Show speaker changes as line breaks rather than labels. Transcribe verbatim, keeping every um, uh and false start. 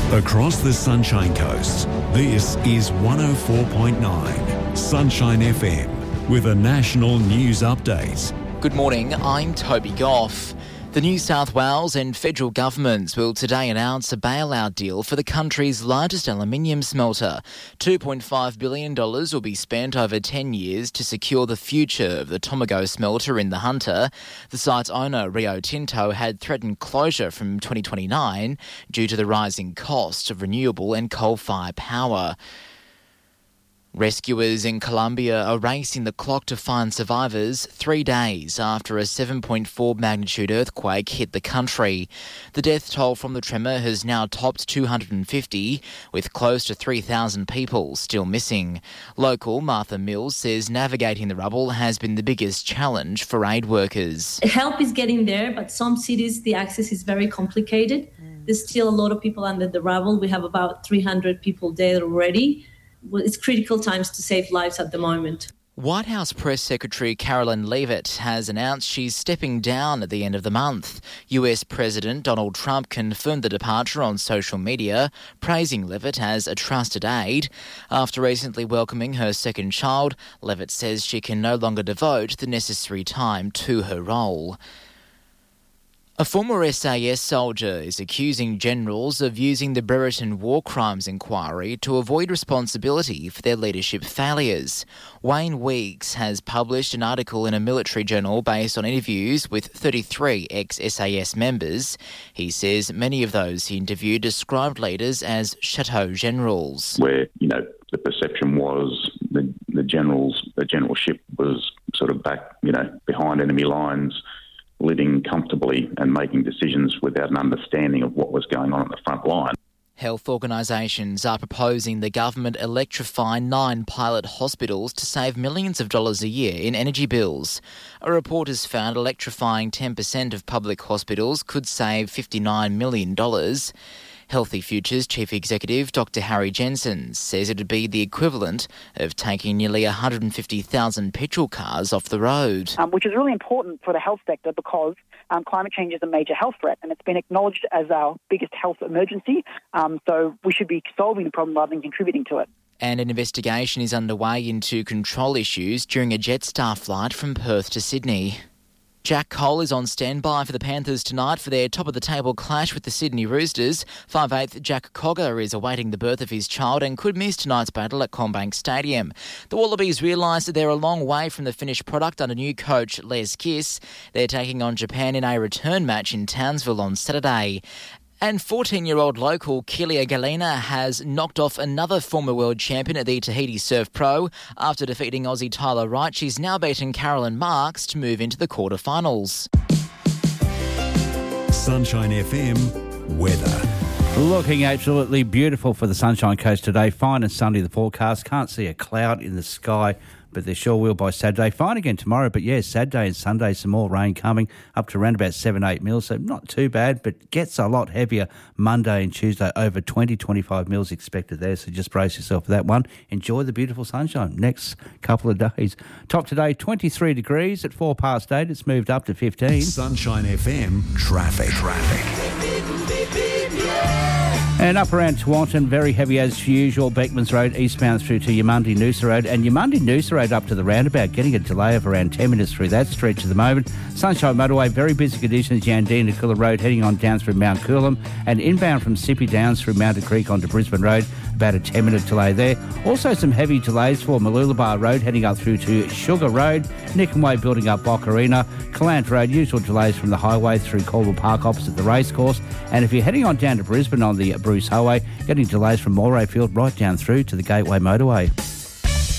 Across the Sunshine Coast, this is one oh four point nine Sunshine F M with a national news update.
Good morning, I'm Toby Goff. The New South Wales and federal governments will today announce a bailout deal for the country's largest aluminium smelter. two point five billion dollars will be spent over ten years to secure the future of the Tomago smelter in the Hunter. The site's owner, Rio Tinto, had threatened closure from twenty twenty-nine due to the rising cost of renewable and coal-fired power. Rescuers in Colombia are racing the clock to find survivors three days after a seven point four magnitude earthquake hit the country. The death toll from the tremor has now topped two hundred fifty, with close to three thousand people still missing. Local Martha Mills says navigating the rubble has been the biggest challenge for aid workers.
Help is getting there, but some cities the access is very complicated. Mm. There's still a lot of people under the rubble. We have about three hundred people dead already. Well, it's critical times to save lives at the moment.
White House Press Secretary Carolyn Leavitt has announced she's stepping down at the end of the month. U S President Donald Trump confirmed the departure on social media, praising Leavitt as a trusted aide. After recently welcoming her second child, Leavitt says she can no longer devote the necessary time to her role. A former S A S soldier is accusing generals of using the Brereton War Crimes Inquiry to avoid responsibility for their leadership failures. Wayne Weeks has published an article in a military journal based on interviews with thirty-three ex-S A S members. He says many of those he interviewed described leaders as chateau generals.
Where, you know, the perception was the, the generals, the generalship was sort of back, you know, behind enemy lines, living comfortably and making decisions without an understanding of what was going on at the front line.
Health organisations are proposing the government electrify nine pilot hospitals to save millions of dollars a year in energy bills. A report has found electrifying ten percent of public hospitals could save fifty-nine million dollars. Healthy Futures Chief Executive Doctor Harry Jensen says it would be the equivalent of taking nearly one hundred fifty thousand petrol cars off the road.
Um, which is really important for the health sector because um, climate change is a major health threat and it's been acknowledged as our biggest health emergency. Um, so we should be solving the problem rather than contributing to it.
And an investigation is underway into control issues during a Jetstar flight from Perth to Sydney. Jack Cole is on standby for the Panthers tonight for their top-of-the-table clash with the Sydney Roosters. five eighth Jack Cogger is awaiting the birth of his child and could miss tonight's battle at CommBank Stadium. The Wallabies realise that they're a long way from the finished product under new coach Les Kiss. They're taking on Japan in a return match in Townsville on Saturday. And fourteen-year-old local Kelia Galina has knocked off another former world champion at the Tahiti Surf Pro. After defeating Aussie Tyler Wright, she's now beaten Carolyn Marks to move into the quarterfinals.
Sunshine F M weather.
Looking absolutely beautiful for the Sunshine Coast today. Fine and sunny, the forecast. Can't see a cloud in the sky, but there sure will by Saturday. Fine again tomorrow, but yeah, Saturday and Sunday, some more rain coming up to around about seven, eight mils, so not too bad, but gets a lot heavier Monday and Tuesday, over twenty, twenty-five mils expected there, so just brace yourself for that one. Enjoy the beautiful sunshine next couple of days. Top today, twenty-three degrees at four past eight. It's moved up to fifteen.
Sunshine F M traffic. Traffic.
And up around Taunton, very heavy as usual, Beckmans Road eastbound through to Yamundi Noosa Road, and Yamundi Noosa Road up to the roundabout, getting a delay of around ten minutes through that stretch at the moment. Sunshine Motorway, very busy conditions, Yandina Coolah Road, heading on down through Mount Coolum, and inbound from Sippy Downs through Mountain Creek onto Brisbane Road, about a ten minute delay there. Also some heavy delays for Mooloolaba Road, heading up through to Sugar Road, Nickenway building up Boccarina, Calant Road, usual delays from the highway through Caldwell Park opposite the racecourse, and if you're heading on down to Brisbane on the Bruce Highway, getting delays from Moray Field right down through to the Gateway Motorway.